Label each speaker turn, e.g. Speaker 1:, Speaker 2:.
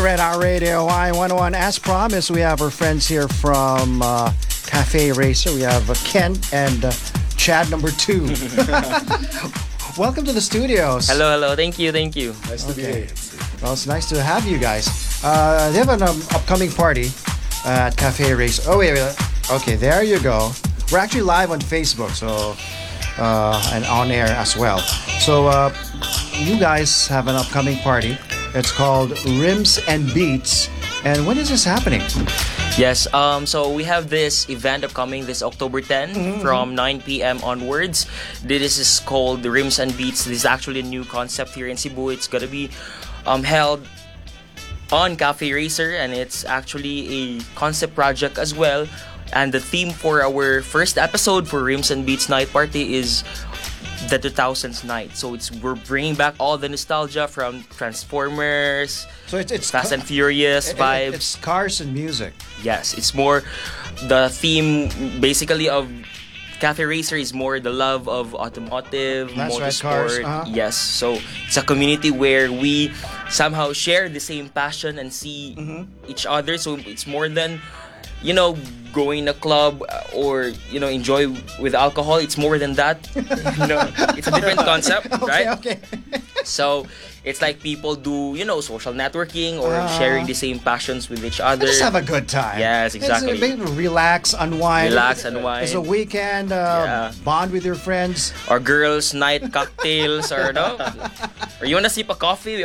Speaker 1: Red Hour Radio Y101. As promised, we have our friends here from Cafe Racer. We have Ken and Chad number 2. Welcome to the studios.
Speaker 2: Hello. Thank you.
Speaker 1: Nice to be here. Well, it's nice to have you guys. They have an upcoming party at Cafe Racer. Oh, wait. Okay, there you go. We're actually live on Facebook, so and on air as well. So you guys have an upcoming party. It's called Rims and Beats. And when is this happening?
Speaker 2: Yes, so we have this event upcoming this October 10 from 9 p.m. onwards. This is called the Rims and Beats. This is actually a new concept here in Cebu. It's gonna be held on Cafe Racer, and it's actually a concept project as well. And the theme for our first episode for Rims and Beats Night Party is the 2000s night. So we're bringing back all the nostalgia from Transformers,
Speaker 1: So it's
Speaker 2: Fast and Furious vibes.
Speaker 1: It's cars and music.
Speaker 2: Yes, it's more the theme basically of Cafe Racer is more the love of automotive,
Speaker 1: That's right,
Speaker 2: motorsport.
Speaker 1: cars,
Speaker 2: Yes, so it's a community where we somehow share the same passion and see each other. So it's more than going in a club or enjoy with alcohol. It's more than that. It's a different concept, right?
Speaker 1: Okay.
Speaker 2: So it's like people do social networking or sharing the same passions with each other.
Speaker 1: Just have a good time.
Speaker 2: Yes, exactly.
Speaker 1: Relax, unwind.
Speaker 2: Unwind.
Speaker 1: It's a weekend. Bond with your friends.
Speaker 2: Or girls' night cocktails or or you wanna sip a coffee?